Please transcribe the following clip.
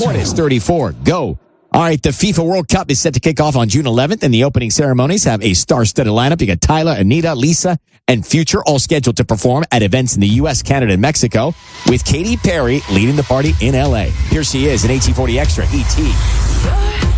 Court is 34. Go. All right, the FIFA World Cup is set to kick off on June 11th, and the opening ceremonies have a star-studded lineup. You got Tyler, Anita, Lisa, and Future all scheduled to perform at events in the U.S., Canada, and Mexico, with Katy Perry leading the party in L.A. Here she is in 1840 Extra, E.T.